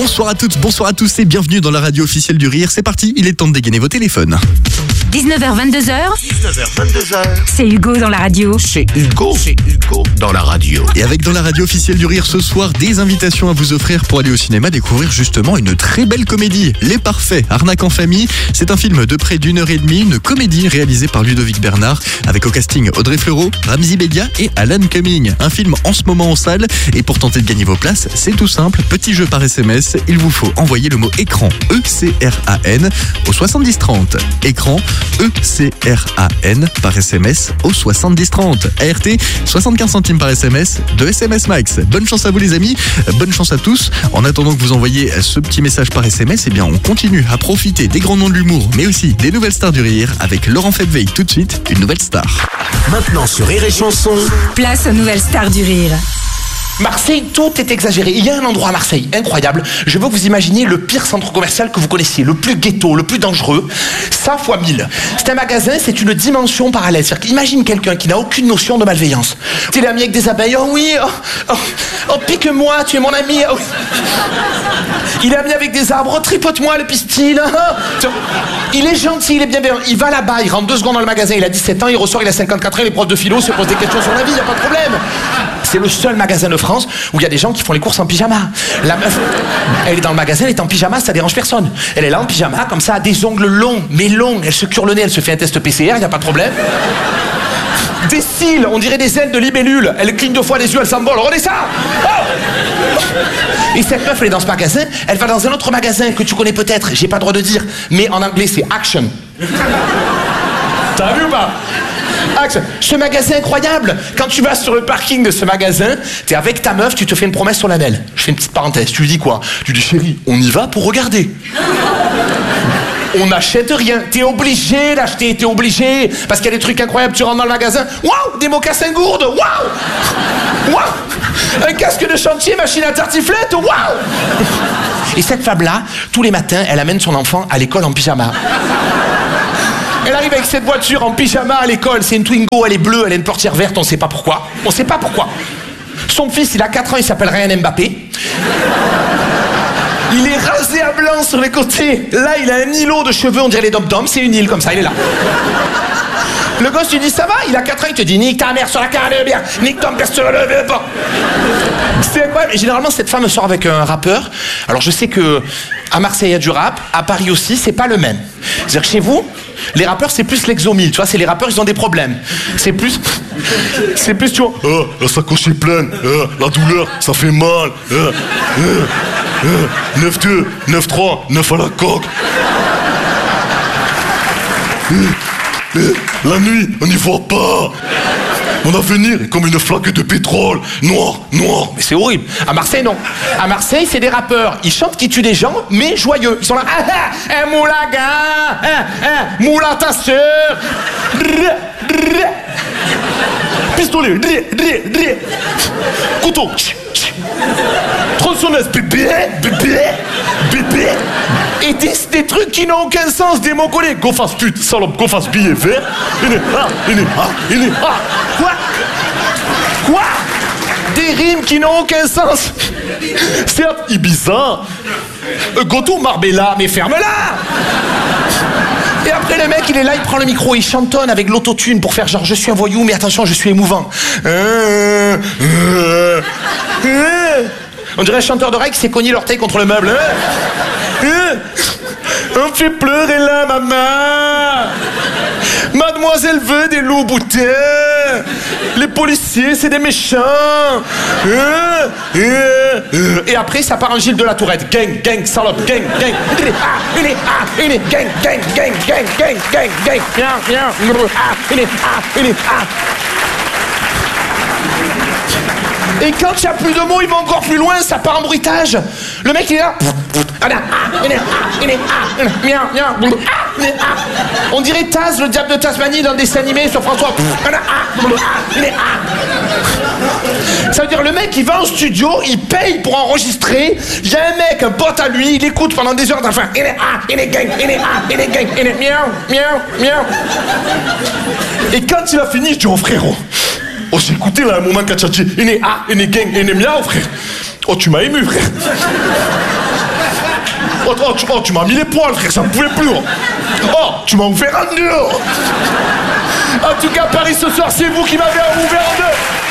Bonsoir à toutes, bonsoir à tous et bienvenue dans la radio officielle du Rire. C'est parti, il est temps de dégainer vos téléphones. 19h-22h, c'est Hugo dans la radio. C'est Hugo dans la radio. Et avec dans la radio officielle du Rire ce soir, des invitations à vous offrir pour aller au cinéma découvrir justement une très belle comédie. Les Parfaits, Arnaque en famille. C'est un film de près d'1h30, une comédie réalisée par Ludovic Bernard avec au casting Audrey Fleurot, Ramzy Bedia et Alan Cumming. Un film en ce moment en salle et pour tenter de gagner vos places, c'est tout simple. Petit jeu par SMS, il vous faut envoyer le mot écran, ECRAN, au 7030. Écran, ECRAN par SMS au 7030. ART, 75 centimes par SMS de SMS Max. Bonne chance à vous les amis, bonne chance à tous. En attendant que vous envoyiez ce petit message par SMS, eh bien on continue à profiter des grands noms de l'humour, mais aussi des nouvelles stars du rire avec Laurent Febvey. Tout de suite, une nouvelle star. Maintenant sur Rire et Chanson. Place aux nouvelles stars du rire. Marseille, tout est exagéré. Il y a un endroit à Marseille incroyable. Je veux que vous imaginiez le pire centre commercial que vous connaissiez, le plus ghetto, le plus dangereux. Ça fois 1000. C'est un magasin, c'est une dimension parallèle. C'est-à-dire qu'imagine quelqu'un qui n'a aucune notion de malveillance. Tu es ami avec des abeilles. Oh oui, oh pique-moi, tu es mon ami. Oh. Il est ami avec des arbres. Oh, tripote-moi le pistil. Il est gentil, il est bienveillant. Il va là-bas, il rentre 2 secondes dans le magasin. Il a 17 ans, il ressort, il a 54 ans. Il est prof de philo, se pose des questions sur la vie, il n'y a pas de problème. C'est le seul magasin de France où il y a des gens qui font les courses en pyjama. La meuf, elle est dans le magasin, elle est en pyjama, ça dérange personne. Elle est là en pyjama, comme ça, des ongles longs, mais longs. Elle se cure le nez, elle se fait un test PCR, il n'y a pas de problème. Des cils, on dirait des ailes de libellule. Elle cligne 2 fois les yeux, elle s'envole. Regardez ça! Oh! Et cette meuf, elle est dans ce magasin, elle va dans un autre magasin que tu connais peut-être, j'ai pas le droit de dire, mais en anglais c'est Action. T'as vu ou pas? Action. Ce magasin incroyable. Quand tu vas sur le parking de ce magasin, t'es avec ta meuf, tu te fais une promesse solennelle. Je fais une petite parenthèse, tu lui dis quoi? Tu dis chérie, on y va pour regarder. On n'achète rien, t'es obligé d'acheter, t'es obligé. Parce qu'il y a des trucs incroyables, tu rentres dans le magasin, waouh, des mocassins gourdes, waouh, waouh, un casque de chantier, machine à tartiflette, waouh. Et cette femme-là, tous les matins, elle amène son enfant à l'école en pyjama. Elle arrive avec cette voiture en pyjama à l'école, c'est une Twingo, elle est bleue, elle a une portière verte, on sait pas pourquoi. On sait pas pourquoi. Son fils, il a 4 ans, il s'appelle Ryan Mbappé. Il est rasé à blanc sur les côtés. Là, il a un îlot de cheveux, on dirait les dom-toms, c'est une île comme ça, il est là. Le gosse, tu dis ça va? Il a 4 ans, il te dit nique ta mère sur la carrière, nique ton père sur le pas. C'est incroyable. Et généralement, cette femme sort avec un rappeur. Alors, je sais que à Marseille, il y a du rap. À Paris aussi, c'est pas le même. C'est-à-dire que chez vous, les rappeurs, c'est plus l'exomile. Tu vois, c'est les rappeurs, ils ont des problèmes. C'est plus, tu vois. La sacoche est pleine. La douleur, ça fait mal. 9-2, 9-3, 9 à la coque. La nuit, on n'y voit pas. Mon avenir est comme une flaque de pétrole. Noir, noir. Mais c'est horrible. À Marseille, non. À Marseille, c'est des rappeurs. Ils chantent qui tuent des gens, mais joyeux. Ils sont là. Un moulaga. Moula ta sœur. Pistolet. Couteau. Tronçonneuse. Bébé. Et des trucs qui n'ont aucun sens, des mots collés. Go fasse pute, salope, go fasse billet vert. Quoi? Des rimes qui n'ont aucun sens. Certes, Ibiza. Goto Marbella, mais ferme-la. Et après le mec il est là, il prend le micro, il chantonne avec l'autotune pour faire genre je suis un voyou mais attention je suis émouvant. On dirait un chanteur d'oreille qui s'est cogné l'orteil contre le meuble. On fait pleurer la maman. Mademoiselle veut des loups boutins. Les policiers c'est des méchants. Et après ça part en Gilles de la Tourette. Gang, salope, gang. Et quand il n'y a plus de mots, il va encore plus loin, ça part en bruitage. Le mec il est là. On dirait Taz, le diable de Tasmanie dans le dessin animé sur François. Ça veut dire le mec il va en studio, il paye pour enregistrer. Il y a un mec, un pote à lui, il écoute pendant des heures d'enfin. Et quand il a fini, je dis oh frérot. Oh, j'ai écouté là un moment quand tu as dit « Il est gang, il est miaou, frère !» Oh, tu m'as ému, frère. Oh, tu m'as mis les poils, frère, ça ne pouvait plus. Oh, tu m'as ouvert un nœud. En tout cas, Paris, ce soir, c'est vous qui m'avez ouvert un nœud.